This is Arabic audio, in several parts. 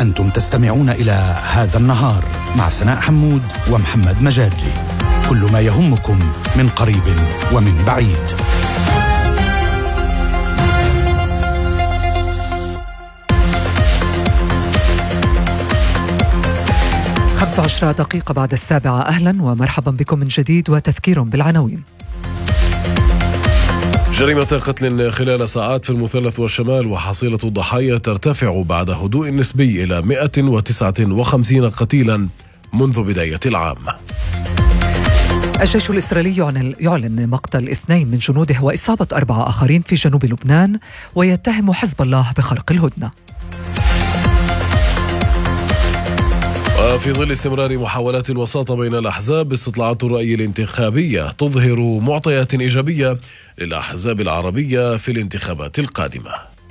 أنتم تستمعون إلى هذا النهار مع سناء حمود ومحمد مجادلي. كل ما يهمكم من قريب ومن بعيد. خمسة وعشرة دقيقة بعد السابعة. أهلا ومرحبا بكم من جديد وتذكير بالعناوين. جريمة قتل خلال ساعات في المثلث والشمال، وحصيلة الضحايا ترتفع بعد هدوء نسبي إلى 159 قتيلا منذ بداية العام. الجيش الإسرائيلي يعلن مقتل 2 من جنوده وإصابة 4 آخرين في جنوب لبنان، ويتهم حزب الله بخرق الهدنة. وفي ظل استمرار محاولات الوساطة بين الأحزاب، استطلاعات الرأي الانتخابية تظهر معطيات إيجابية للأحزاب العربية في الانتخابات القادمة.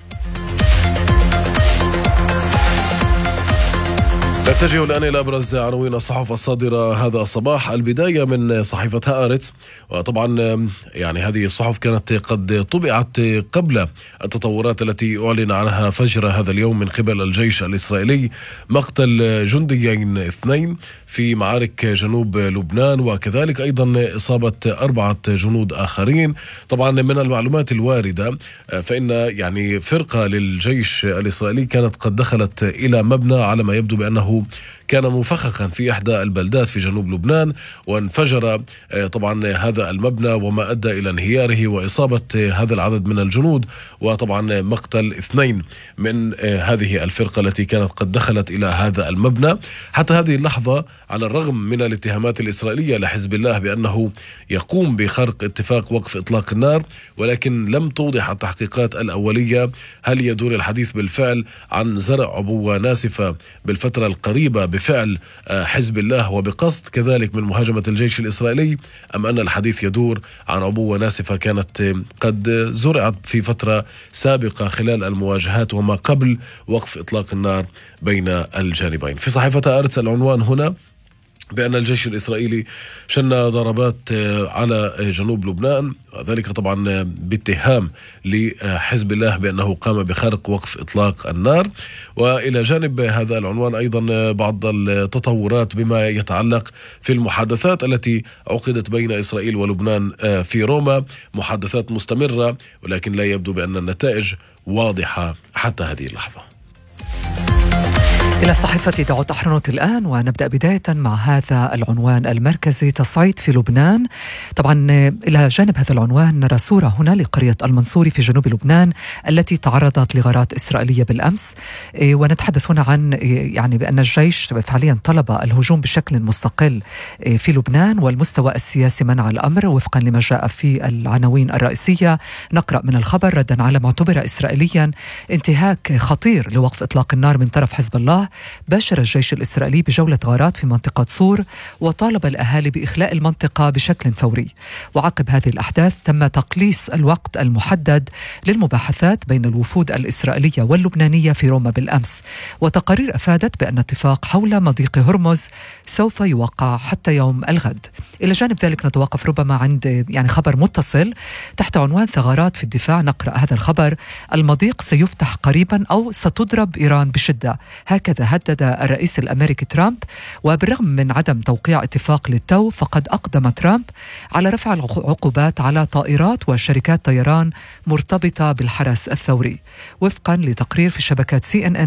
نتجه الآن إلى أبرز عناوين الصحف الصادرة هذا الصباح. البداية من صحيفة هآرتس، وطبعا هذه الصحف كانت قد طبعت قبل التطورات التي أعلن عنها فجر هذا اليوم من قبل الجيش الإسرائيلي. مقتل جنديين 2 في معارك جنوب لبنان، وكذلك أيضا إصابة 4 جنود آخرين. طبعا من المعلومات الواردة فإن فرقة للجيش الإسرائيلي كانت قد دخلت إلى مبنى على ما يبدو بأنه كان مفخخا في إحدى البلدات في جنوب لبنان، وانفجر طبعا هذا المبنى، وما أدى إلى انهياره وإصابة هذا العدد من الجنود، وطبعا مقتل 2 من هذه الفرقة التي كانت قد دخلت إلى هذا المبنى. حتى هذه اللحظة، على الرغم من الاتهامات الإسرائيلية لحزب الله بأنه يقوم بخرق اتفاق وقف إطلاق النار، ولكن لم توضح التحقيقات الأولية هل يدور الحديث بالفعل عن زرع عبوة ناسفة بالفترة القريبة بفعل حزب الله وبقصد كذلك من مهاجمة الجيش الإسرائيلي، أم أن الحديث يدور عن عبوة ناسفة كانت قد زرعت في فترة سابقة خلال المواجهات وما قبل وقف إطلاق النار بين الجانبين. في صحيفة هآرتس العنوان هنا بأن الجيش الإسرائيلي شن ضربات على جنوب لبنان، وذلك طبعا باتهام لحزب الله بأنه قام بخرق وقف إطلاق النار. وإلى جانب هذا العنوان أيضا بعض التطورات بما يتعلق في المحادثات التي عقدت بين إسرائيل ولبنان في روما، محادثات مستمرة ولكن لا يبدو بأن النتائج واضحة حتى هذه اللحظة. إلى صحيفة دعوة أحرنوت الآن، ونبدأ بداية مع هذا العنوان المركزي: تصعيد في لبنان. طبعا إلى جانب هذا العنوان نرى صورة هنا لقرية المنصوري في جنوب لبنان التي تعرضت لغارات إسرائيلية بالأمس، ونتحدث هنا عن بأن الجيش فعليا طلب الهجوم بشكل مستقل في لبنان، والمستوى السياسي منع الأمر وفقا لما جاء في العناوين الرئيسية. نقرأ من الخبر: ردا على ما اعتبر إسرائيليا انتهاك خطير لوقف إطلاق النار من طرف حزب الله، باشر الجيش الإسرائيلي بجولة غارات في منطقة صور، وطالب الأهالي بإخلاء المنطقة بشكل فوري. وعقب هذه الأحداث تم تقليص الوقت المحدد للمباحثات بين الوفود الإسرائيلية واللبنانية في روما بالأمس، وتقارير أفادت بأن اتفاق حول مضيق هرمز سوف يوقع حتى يوم الغد. إلى جانب ذلك نتوقف ربما عند خبر متصل تحت عنوان ثغرات في الدفاع. نقرأ هذا الخبر: المضيق سيفتح قريبا أو ستضرب إيران بشدة، هكذا هدد الرئيس الأمريكي ترامب. وبالرغم من عدم توقيع اتفاق للتو، فقد أقدم ترامب على رفع العقوبات على طائرات وشركات طيران مرتبطة بالحرس الثوري، وفقا لتقرير في شبكات CNN